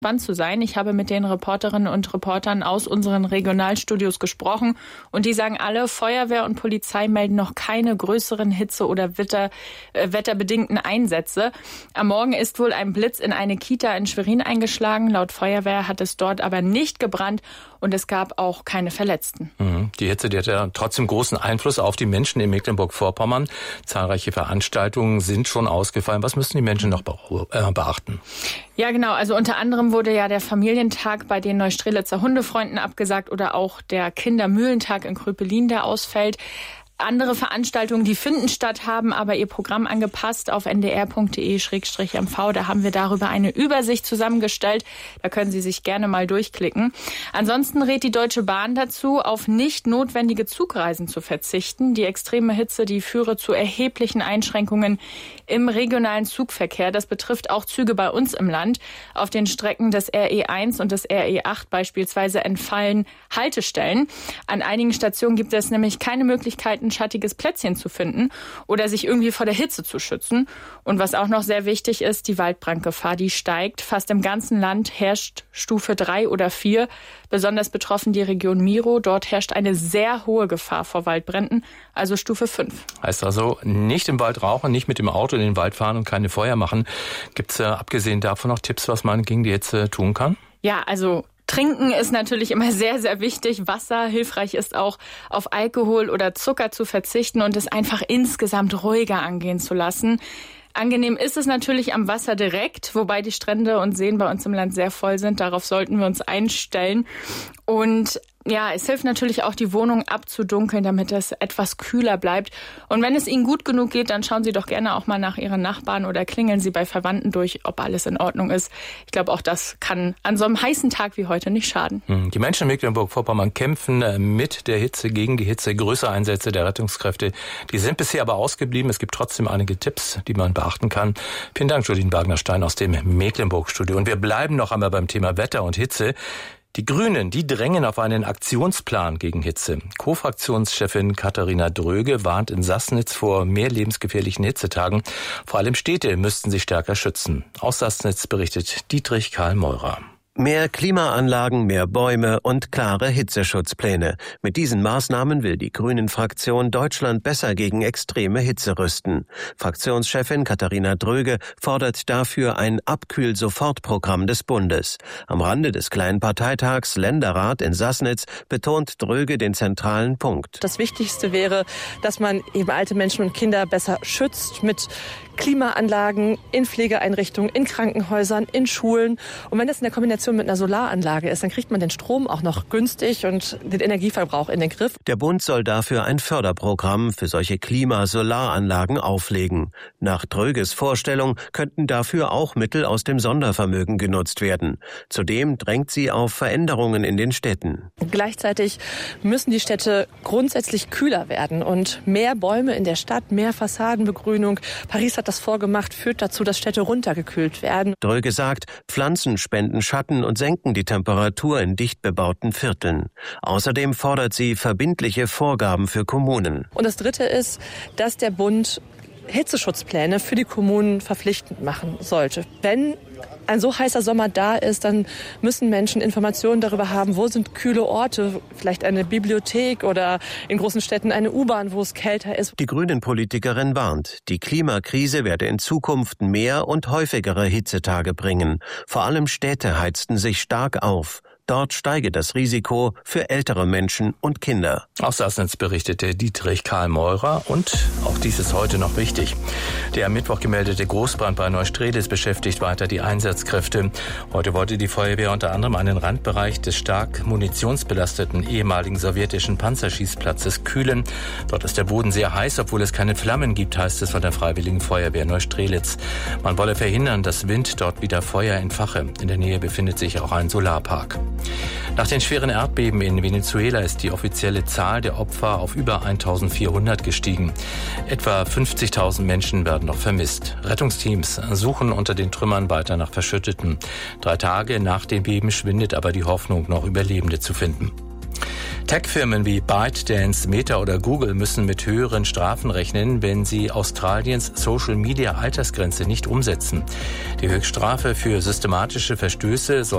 Spannend zu sein. Ich habe mit den Reporterinnen und Reportern aus unseren Regionalstudios gesprochen und die sagen alle, Feuerwehr und Polizei melden noch keine größeren Hitze- oder wetterbedingten Einsätze. Am Morgen ist wohl ein Blitz in eine Kita in Schwerin eingeschlagen. Laut Feuerwehr hat es dort aber nicht gebrannt und es gab auch keine Verletzten. Die Hitze, die hat ja trotzdem großen Einfluss auf die Menschen in Mecklenburg-Vorpommern. Zahlreiche Veranstaltungen sind schon ausgefallen. Was müssen die Menschen noch beachten? Ja, genau. Also unter anderem wurde ja der Familientag bei den Neustrelitzer Hundefreunden abgesagt oder auch der Kindermühlentag in Kröpelin, der ausfällt. Andere Veranstaltungen, die finden statt, haben aber ihr Programm angepasst auf ndr.de/mv. Da haben wir darüber eine Übersicht zusammengestellt. Da können Sie sich gerne mal durchklicken. Ansonsten rät die Deutsche Bahn dazu, auf nicht notwendige Zugreisen zu verzichten. Die extreme Hitze, die führe zu erheblichen Einschränkungen im regionalen Zugverkehr. Das betrifft auch Züge bei uns im Land. Auf den Strecken des RE1 und des RE8 beispielsweise entfallen Haltestellen. An einigen Stationen gibt es nämlich keine Möglichkeiten, ein schattiges Plätzchen zu finden oder sich irgendwie vor der Hitze zu schützen. Und was auch noch sehr wichtig ist, die Waldbrandgefahr, die steigt. Fast im ganzen Land herrscht Stufe 3 oder 4. Besonders betroffen die Region Miro. Dort herrscht eine sehr hohe Gefahr vor Waldbränden, also Stufe 5. Heißt also, nicht im Wald rauchen, nicht mit dem Auto in den Wald fahren und keine Feuer machen. Gibt es abgesehen davon noch Tipps, was man gegen die Hitze tun kann? Ja, also Trinken ist natürlich immer sehr, sehr wichtig. Wasser, hilfreich ist auch, auf Alkohol oder Zucker zu verzichten und es einfach insgesamt ruhiger angehen zu lassen. Angenehm ist es natürlich am Wasser direkt, wobei die Strände und Seen bei uns im Land sehr voll sind. Darauf sollten wir uns einstellen. Und ja, es hilft natürlich auch, die Wohnung abzudunkeln, damit es etwas kühler bleibt. Und wenn es Ihnen gut genug geht, dann schauen Sie doch gerne auch mal nach Ihren Nachbarn oder klingeln Sie bei Verwandten durch, ob alles in Ordnung ist. Ich glaube, auch das kann an so einem heißen Tag wie heute nicht schaden. Die Menschen in Mecklenburg-Vorpommern kämpfen mit der Hitze, gegen die Hitze. Größere Einsätze der Rettungskräfte, die sind bisher aber ausgeblieben. Es gibt trotzdem einige Tipps, die man beachten kann. Vielen Dank, Jolien Wagner-Stein aus dem Mecklenburg-Studio. Und wir bleiben noch einmal beim Thema Wetter und Hitze. Die Grünen, die drängen auf einen Aktionsplan gegen Hitze. Co-Fraktionschefin Katharina Dröge warnt in Sassnitz vor mehr lebensgefährlichen Hitzetagen. Vor allem Städte müssten sich stärker schützen. Aus Sassnitz berichtet Dietrich Karl Meurer. Mehr Klimaanlagen, mehr Bäume und klare Hitzeschutzpläne. Mit diesen Maßnahmen will die Grünen-Fraktion Deutschland besser gegen extreme Hitze rüsten. Fraktionschefin Katharina Dröge fordert dafür ein Abkühl-Sofortprogramm des Bundes. Am Rande des kleinen Parteitags Länderrat in Sassnitz betont Dröge den zentralen Punkt. Das Wichtigste wäre, dass man eben alte Menschen und Kinder besser schützt mit Klimaanlagen in Pflegeeinrichtungen, in Krankenhäusern, in Schulen. Und wenn das in der Kombination mit einer Solaranlage ist, dann kriegt man den Strom auch noch günstig und den Energieverbrauch in den Griff. Der Bund soll dafür ein Förderprogramm für solche Klimasolaranlagen auflegen. Nach Dröges Vorstellung könnten dafür auch Mittel aus dem Sondervermögen genutzt werden. Zudem drängt sie auf Veränderungen in den Städten. Gleichzeitig müssen die Städte grundsätzlich kühler werden und mehr Bäume in der Stadt, mehr Fassadenbegrünung. Paris hat das vorgemacht, führt dazu, dass Städte runtergekühlt werden. Dröge sagt, Pflanzen spenden Schatten und senken die Temperatur in dicht bebauten Vierteln. Außerdem fordert sie verbindliche Vorgaben für Kommunen. Und das Dritte ist, dass der Bund Hitzeschutzpläne für die Kommunen verpflichtend machen sollte. Wenn ein so heißer Sommer da ist, dann müssen Menschen Informationen darüber haben, wo sind kühle Orte, vielleicht eine Bibliothek oder in großen Städten eine U-Bahn, wo es kälter ist. Die Grünen-Politikerin warnt, die Klimakrise werde in Zukunft mehr und häufigere Hitzetage bringen. Vor allem Städte heizten sich stark auf. Dort steige das Risiko für ältere Menschen und Kinder. Aus Sassnitz berichtete Dietrich Karl Meurer. Und auch dies ist heute noch wichtig. Der am Mittwoch gemeldete Großbrand bei Neustrelitz beschäftigt weiter die Einsatzkräfte. Heute wollte die Feuerwehr unter anderem einen Randbereich des stark munitionsbelasteten ehemaligen sowjetischen Panzerschießplatzes kühlen. Dort ist der Boden sehr heiß, obwohl es keine Flammen gibt, heißt es von der Freiwilligen Feuerwehr Neustrelitz. Man wolle verhindern, dass Wind dort wieder Feuer entfache. In der Nähe befindet sich auch ein Solarpark. Nach den schweren Erdbeben in Venezuela ist die offizielle Zahl der Opfer auf über 1400 gestiegen. Etwa 50.000 Menschen werden noch vermisst. Rettungsteams suchen unter den Trümmern weiter nach Verschütteten. 3 Tage nach dem Beben schwindet aber die Hoffnung, noch Überlebende zu finden. Tech-Firmen wie ByteDance, Meta oder Google müssen mit höheren Strafen rechnen, wenn sie Australiens Social-Media-Altersgrenze nicht umsetzen. Die Höchststrafe für systematische Verstöße soll